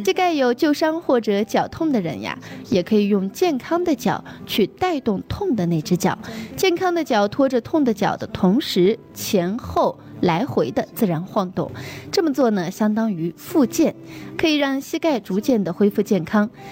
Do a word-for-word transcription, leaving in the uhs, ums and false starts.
膝盖有旧伤或者脚痛的人呀，也可以用健康的脚去带动痛的那只脚。健康的脚拖着痛的脚的同时，前后来回的自然晃动。这么做呢，相当于复健，可以让膝盖逐渐的恢复健康。